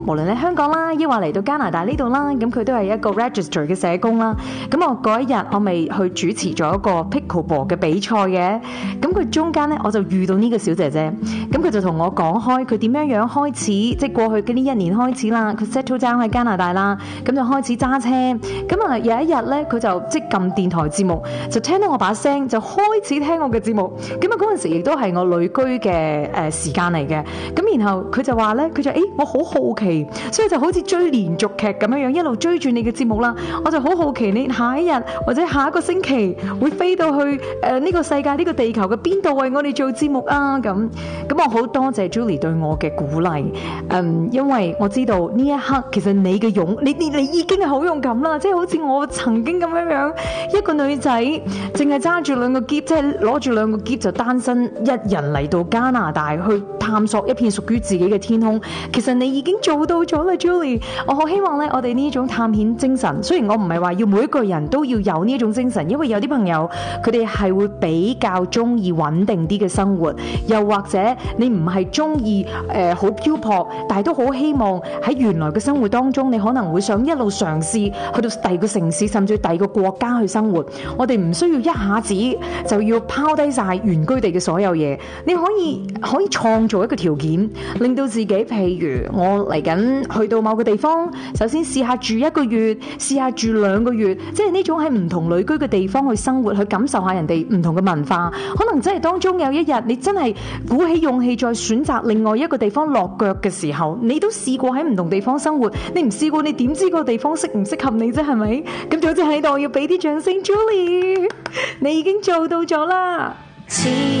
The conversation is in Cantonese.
無論喺香港啦，抑或嚟到加拿大呢度啦，咁佢都係一個 register 嘅社工啦。咁我嗰一日我咪去主持咗一個 pickleball 嘅比賽嘅，咁佢中間咧我就遇到呢個小姐姐，咁佢就同我講開佢點樣開始，即係過去嘅呢1年開始啦，佢 settle down 喺加拿大啦，咁就開始揸車，咁啊有一日咧佢就即係撳電台節目，就聽到我把聲，就開始聽我嘅節目，咁啊嗰陣時亦都係我旅居嘅時間嚟嘅，咁然後佢就話咧，佢就我好好奇。所以就好似追連續劇咁樣一路追住你嘅節目啦，我就好好奇你下一日或者下一個星期會飛到去呢個世界呢個地球嘅邊度為我哋做節目啊咁我好多謝 Julie 對我嘅鼓勵，因為我知道呢一刻其實你嘅你已經係好勇敢啦，即係好似我曾經咁樣一個女仔淨係揸住2個篋，即係攞住2個篋就單身一人嚟到加拿大去探索一片屬於自己嘅天空，其實你已經做到咗啦 Julie， 我好希望咧，我哋呢種探險精神，雖然我唔係話要每一個人都要有呢種精神，因為有啲朋友佢哋係會比較中意穩定啲嘅生活，又或者你唔係中意好漂泊，但係都好希望喺原來嘅生活當中，你可能會想一路嘗試去到第二個城市，甚至第二個國家去生活。我哋唔需要一下子就要拋低晒原居地嘅所有嘢，你可以創造一個條件，令到自己，譬如我嚟緊去到某個地方，首先試下住1個月，試下住2個月，即係呢種喺唔同旅居嘅地方去生活，去感受下人哋唔同嘅文化。可能真係當中有一日，你真係鼓起勇氣再選擇另外一個地方落腳嘅時候，你都試過喺唔同地方生活，你唔試過，你點知個地方適唔適合你啫？係咪？咁總之喺度要俾啲掌聲 ，Julie， 你已經做到咗啦。